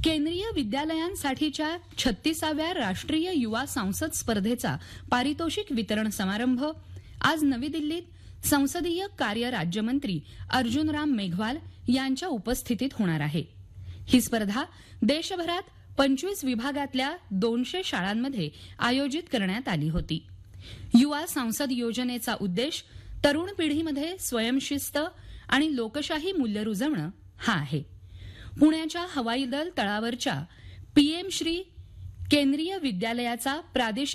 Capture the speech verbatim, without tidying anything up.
केंद्रीय विद्यालयांसाठीच्या छत्तीसाव्या राष्ट्रीय युवा संसद स्पर्धेचा पारितोषिक वितरण समारंभ आज नवी दिल्लीत संसदीय कार्य राज्यमंत्री अर्जुनराम मेघवाल यांच्या उपस्थितीत होणार आहे. ही स्पर्धा देशभरात पंचवीस विभागातल्या दोनशे शाळांमध्ये आयोजित करण्यात आली होती. युवा संसद योजनेचा उद्देश तरुण पिढीमध्ये स्वयंशिस्त आणि लोकशाही मूल्य रुजवणं हा आहे. पुण्याच्या हवाई दल तळावरच्या पीएम श्री केंद्रीय विद्यालयाचा प्रादेशिक